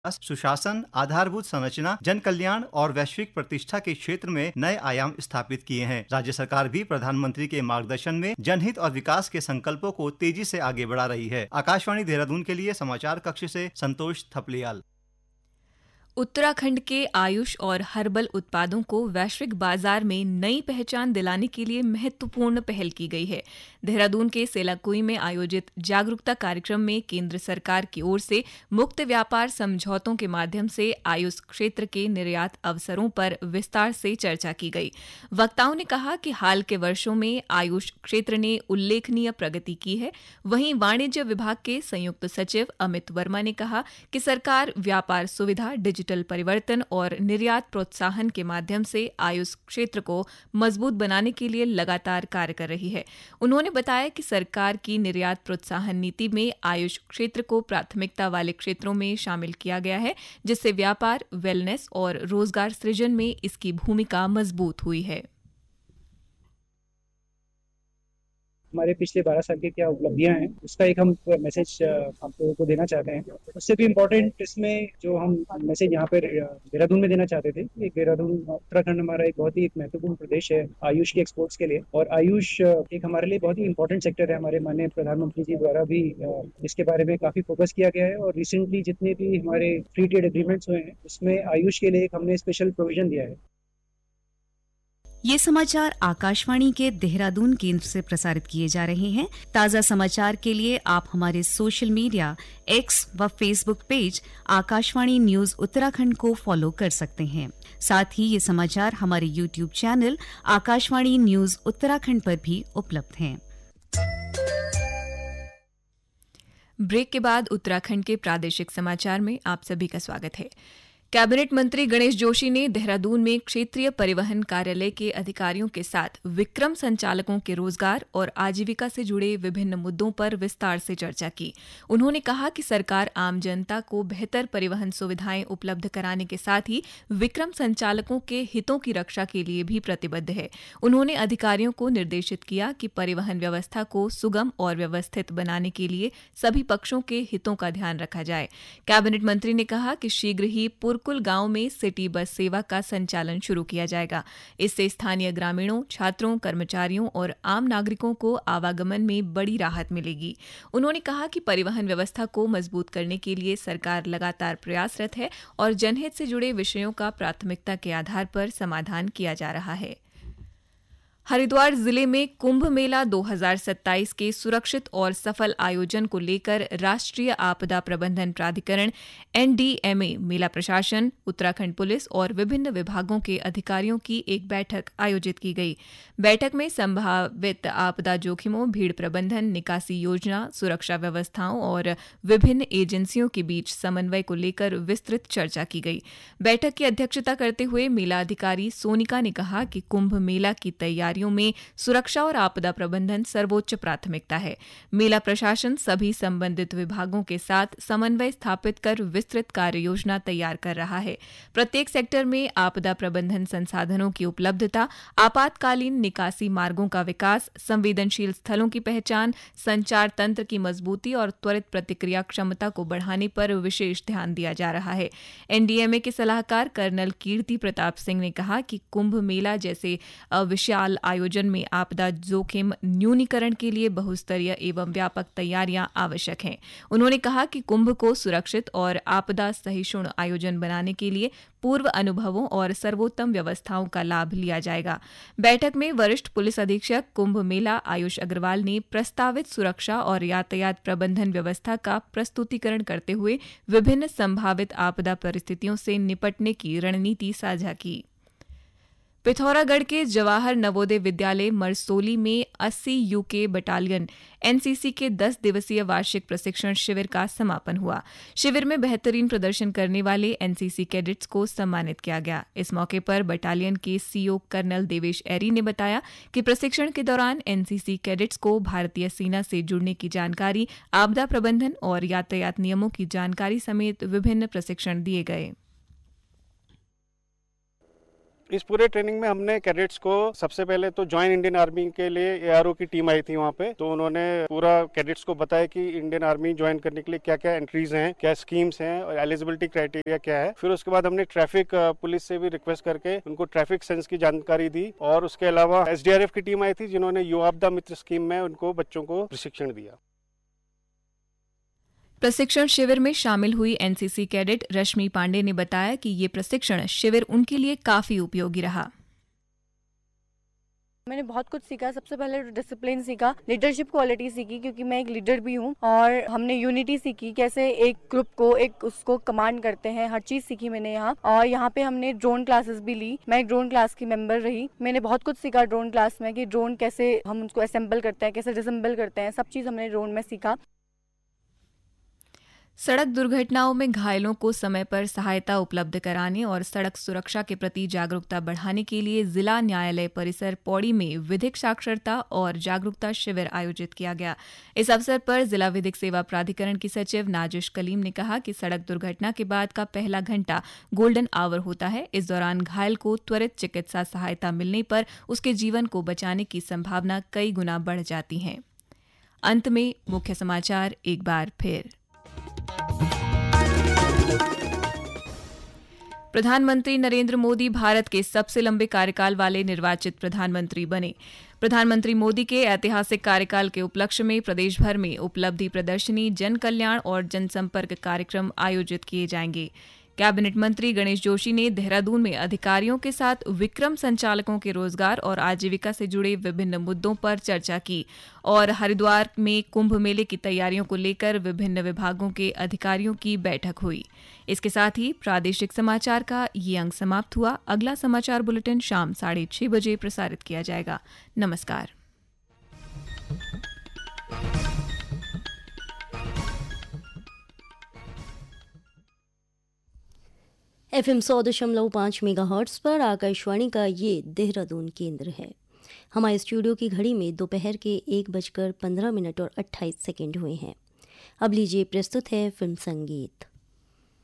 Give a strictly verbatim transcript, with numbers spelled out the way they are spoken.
सुशासन, आधारभूत संरचना, जन कल्याण और वैश्विक प्रतिष्ठा के क्षेत्र में नए आयाम स्थापित किए हैं। राज्य सरकार भी प्रधानमंत्री के मार्गदर्शन में जनहित और विकास के संकल्पों को तेजी से आगे बढ़ा रही है। आकाशवाणी देहरादून के लिए समाचार कक्ष से संतोष थपलियाल। उत्तराखंड के आयुष और हर्बल उत्पादों को वैश्विक बाजार में नई पहचान दिलाने के लिए महत्वपूर्ण पहल की गई है। देहरादून के सेलाकुई में आयोजित जागरूकता कार्यक्रम में केंद्र सरकार की ओर से मुक्त व्यापार समझौतों के माध्यम से आयुष क्षेत्र के निर्यात अवसरों पर विस्तार से चर्चा की गई। वक्ताओं ने कहा कि हाल के वर्षों में आयुष क्षेत्र ने उल्लेखनीय प्रगति की है। वहीं वाणिज्य विभाग के संयुक्त सचिव अमित वर्मा ने कहा कि सरकार व्यापार सुविधा, डिजिटल परिवर्तन और निर्यात प्रोत्साहन के माध्यम से आयुष क्षेत्र को मजबूत बनाने के लिए लगातार कार्य कर रही है। उन्होंने बताया कि सरकार की निर्यात प्रोत्साहन नीति में आयुष क्षेत्र को प्राथमिकता वाले क्षेत्रों में शामिल किया गया है, जिससे व्यापार, वेलनेस और रोजगार सृजन में इसकी भूमिका मजबूत हुई है। हमारे पिछले बारह साल की क्या उपलब्धियां हैं, उसका एक हम मैसेज आप लोगों को देना चाहते हैं। उससे भी इम्पोर्टेंट इसमें जो हम मैसेज यहाँ पे देहरादून में देना चाहते थे कि देहरादून उत्तराखंड हमारा एक बहुत ही एक महत्वपूर्ण प्रदेश है आयुष के एक्सपोर्ट्स के लिए, और आयुष एक हमारे लिए बहुत ही इंपॉर्टेंट सेक्टर है। हमारे माननीय प्रधानमंत्री जी द्वारा भी इसके बारे में काफी फोकस किया गया है, और रिसेंटली जितने भी हमारे फ्री ट्रेड एग्रीमेंट्स हुए हैं उसमें आयुष के लिए हमने स्पेशल प्रोविजन दिया है। ये समाचार आकाशवाणी के देहरादून केंद्र से प्रसारित किए जा रहे हैं। ताज़ा समाचार के लिए आप हमारे सोशल मीडिया एक्स व Facebook page Akashvani news Uttarakhand को फॉलो कर सकते हैं। साथ ही ये समाचार हमारे YouTube channel Akashvani news Uttarakhand पर भी उपलब्ध हैं। ब्रेक के बाद उत्तराखंड के प्रादेशिक समाचार में आप सभी का स्वागत है। कैबिनेट मंत्री गणेश जोशी ने देहरादून में क्षेत्रीय परिवहन कार्यालय के अधिकारियों के साथ विक्रम संचालकों के रोजगार और आजीविका से जुड़े विभिन्न मुद्दों पर विस्तार से चर्चा की। उन्होंने कहा कि सरकार आम जनता को बेहतर परिवहन सुविधाएं उपलब्ध कराने के साथ ही विक्रम संचालकों के हितों की रक्षा के लिए भी प्रतिबद्ध है। उन्होंने अधिकारियों को निर्देशित किया कि परिवहन व्यवस्था को सुगम और व्यवस्थित बनाने के लिए सभी पक्षों के हितों का ध्यान रखा जाए। कैबिनेट मंत्री ने कहा कि शीघ्र ही कुल गांव में सिटी बस सेवा का संचालन शुरू किया जाएगा। इससे स्थानीय ग्रामीणों, छात्रों, कर्मचारियों और आम नागरिकों को आवागमन में बड़ी राहत मिलेगी। उन्होंने कहा कि परिवहन व्यवस्था को मजबूत करने के लिए सरकार लगातार प्रयासरत है और जनहित से जुड़े विषयों का प्राथमिकता के आधार पर समाधान किया जा रहा है। हरिद्वार जिले में कुंभ मेला दो हज़ार सत्ताईस के सुरक्षित और सफल आयोजन को लेकर राष्ट्रीय आपदा प्रबंधन प्राधिकरण एन डी एम ए, मेला प्रशासन, उत्तराखंड पुलिस और विभिन्न विभागों के अधिकारियों की एक बैठक आयोजित की गई। बैठक में संभावित आपदा जोखिमों, भीड़ प्रबंधन, निकासी योजना, सुरक्षा व्यवस्थाओं और विभिन्न एजेंसियों के बीच समन्वय को लेकर विस्तृत चर्चा की गई। बैठक की अध्यक्षता करते हुए मेला अधिकारी सोनिका ने कहा कि कुंभ मेला की तैयारियों में सुरक्षा और आपदा प्रबंधन सर्वोच्च प्राथमिकता है। मेला प्रशासन सभी संबंधित विभागों के साथ समन्वय स्थापित कर विस्तृत कार्य योजना तैयार कर रहा है। प्रत्येक सेक्टर में आपदा प्रबंधन संसाधनों की उपलब्धता, आपातकालीन निकासी मार्गों का विकास, संवेदनशील स्थलों की पहचान, संचार तंत्र की मजबूती और त्वरित प्रतिक्रिया क्षमता को बढ़ाने पर विशेष ध्यान दिया जा रहा है। एन डी एम ए के सलाहकार कर्नल कीर्ति प्रताप सिंह ने कहा कि कुंभ मेला जैसे विशाल आयोजन में आपदा जोखिम न्यूनीकरण के लिए बहुस्तरीय एवं व्यापक तैयारियां आवश्यक हैं। उन्होंने कहा कि कुंभ को सुरक्षित और आपदा सहिष्णु आयोजन बनाने के लिए पूर्व अनुभवों और सर्वोत्तम व्यवस्थाओं का लाभ लिया जाएगा। बैठक में वरिष्ठ पुलिस अधीक्षक कुंभ मेला आयुष अग्रवाल ने प्रस्तावित सुरक्षा और यातायात प्रबंधन व्यवस्था का प्रस्तुतिकरण करते हुए विभिन्न संभावित आपदा परिस्थितियों से निपटने की रणनीति साझा की। पिथौरागढ़ के जवाहर नवोदय विद्यालय मरसोली में अस्सी यूके बटालियन एन सी सी के दस दिवसीय वार्षिक प्रशिक्षण शिविर का समापन हुआ। शिविर में बेहतरीन प्रदर्शन करने वाले एन सी सी कैडेट्स को सम्मानित किया गया। इस मौके पर बटालियन के सी ओ कर्नल देवेश एरी ने बताया कि प्रशिक्षण के दौरान एन सी सी कैडेट्स को भारतीय सेना से जुड़ने की जानकारी, आपदा प्रबंधन और यातायात नियमों की जानकारी समेत विभिन्न प्रशिक्षण दिए गए। इस पूरे ट्रेनिंग में हमने कैडेट्स को सबसे पहले तो ज्वाइन इंडियन आर्मी के लिए एआरओ की टीम आई थी वहाँ पे, तो उन्होंने पूरा कैडेट्स को बताया कि इंडियन आर्मी ज्वाइन करने के लिए क्या क्या एंट्रीज हैं, क्या स्कीम्स हैं और एलिजिबिलिटी क्राइटेरिया क्या है। फिर उसके बाद हमने ट्रैफिक पुलिस से भी रिक्वेस्ट करके उनको ट्रैफिक सेंस की जानकारी दी और उसके अलावा एसडीआरएफ की टीम आई थी जिन्होंने युवा आपदा मित्र स्कीम में उनको बच्चों को प्रशिक्षण दिया। प्रशिक्षण शिविर में शामिल हुई एनसीसी कैडेट रश्मि पांडे ने बताया कि ये प्रशिक्षण शिविर उनके लिए काफी उपयोगी रहा। मैंने बहुत कुछ सीखा। सबसे पहले डिसिप्लिन सीखा, लीडरशिप क्वालिटी सीखी क्योंकि मैं एक लीडर भी हूँ, और हमने यूनिटी सीखी, कैसे एक ग्रुप को एक उसको कमांड करते हैं, हर चीज सीखी मैंने यहाँ। और यहाँ पे हमने ड्रोन क्लासेस भी ली, मैं एक ड्रोन क्लास की मेंबर रही। मैंने बहुत कुछ सीखा ड्रोन क्लास में कि ड्रोन कैसे हम उसको असेंबल करते हैं, कैसे डिसेंबल करते हैं, सब चीज हमने ड्रोन में सीखा। सड़क दुर्घटनाओं में घायलों को समय पर सहायता उपलब्ध कराने और सड़क सुरक्षा के प्रति जागरूकता बढ़ाने के लिए जिला न्यायालय परिसर पौड़ी में विधिक साक्षरता और जागरूकता शिविर आयोजित किया गया। इस अवसर पर जिला विधिक सेवा प्राधिकरण की सचिव नाजिश कलीम ने कहा कि सड़क दुर्घटना के बाद का पहला घंटा गोल्डन आवर होता है। इस दौरान घायल को त्वरित चिकित्सा सहायता मिलने पर उसके जीवन को बचाने की संभावना कई गुना बढ़ जाती है। अंत में मुख्य समाचार एक बार फिर। प्रधानमंत्री नरेंद्र मोदी भारत के सबसे लंबे कार्यकाल वाले निर्वाचित प्रधानमंत्री बने। प्रधानमंत्री मोदी के ऐतिहासिक कार्यकाल के उपलक्ष्य में प्रदेश भर में उपलब्धि प्रदर्शनी, जन कल्याण और जनसंपर्क कार्यक्रम आयोजित किए जाएंगे। कैबिनेट मंत्री गणेश जोशी ने देहरादून में अधिकारियों के साथ विक्रम संचालकों के रोजगार और आजीविका से जुड़े विभिन्न मुद्दों पर चर्चा की और हरिद्वार में कुंभ मेले की तैयारियों को लेकर विभिन्न विभागों के अधिकारियों की बैठक हुई। इसके साथ ही प्रादेशिक समाचार का ये अंक समाप्त हुआ। अगला समाचार बुलेटिन शाम साढ़े छह बजे प्रसारित किया जाएगा। नमस्कार। एफ एम सौ दशमलव पाँच मेगा हर्ट्स पर आकाशवाणी का ये देहरादून केंद्र है। हमारे स्टूडियो की घड़ी में दोपहर के एक बजकर पंद्रह मिनट और अट्ठाईस सेकेंड हुए हैं। अब लीजिए प्रस्तुत है फिल्म संगीत।